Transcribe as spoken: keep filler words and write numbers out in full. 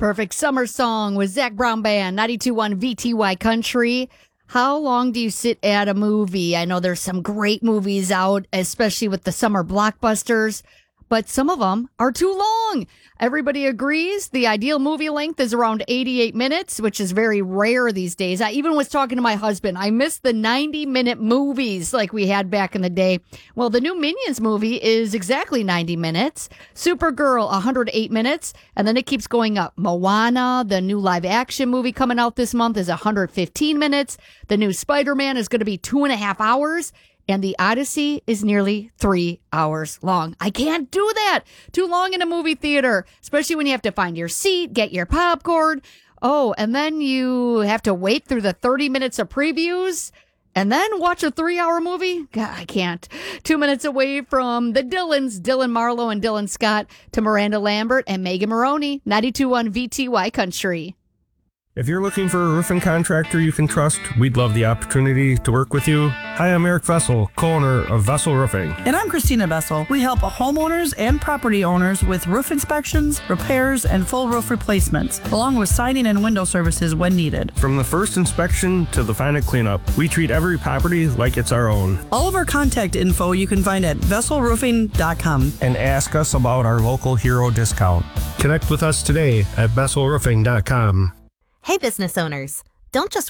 Perfect summer song with Zach Brown Band, ninety-two point one V T Y Country. How long do you sit at a movie? I know there's some great movies out, especially with the summer blockbusters, but some of them are too long. Everybody agrees the ideal movie length is around eighty-eight minutes, which is very rare these days. I even was talking to my husband. I miss the ninety-minute movies like we had back in the day. Well, the new Minions movie is exactly ninety minutes. Supergirl, one hundred eight minutes, and then it keeps going up. Moana, the new live-action movie coming out this month, is one hundred fifteen minutes. The new Spider-Man is going to be two and a half hours. And the Odyssey is nearly three hours long. I can't do that. Too long in a movie theater, especially when you have to find your seat, get your popcorn. Oh, and then you have to wait through the thirty minutes of previews and then watch a three-hour movie? God, I can't. Two minutes away from the Dylans, Dylan Marlowe and Dylan Scott, to Miranda Lambert and Megan Maroney, ninety-two point one V T Y Country. If you're looking for a roofing contractor you can trust, we'd love the opportunity to work with you. Hi, I'm Eric Vessel, co-owner of Vessel Roofing. And I'm Christina Vessel. We help homeowners and property owners with roof inspections, repairs, and full roof replacements, along with siding and window services when needed. From the first inspection to the final cleanup, we treat every property like it's our own. All of our contact info you can find at vessel roofing dot com. And ask us about our local hero discount. Connect with us today at vessel roofing dot com. Hey, business owners, don't just